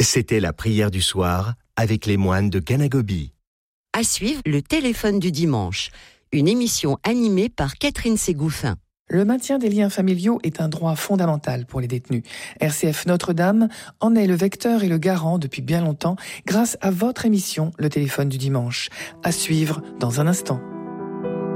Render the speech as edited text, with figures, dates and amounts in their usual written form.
C'était la prière du soir avec les moines de Kanagobi. À suivre, le téléphone du dimanche, une émission animée par Catherine Ségouffin. Le maintien des liens familiaux est un droit fondamental pour les détenus. RCF Notre-Dame en est le vecteur et le garant depuis bien longtemps grâce à votre émission Le téléphone du dimanche. À suivre dans un instant.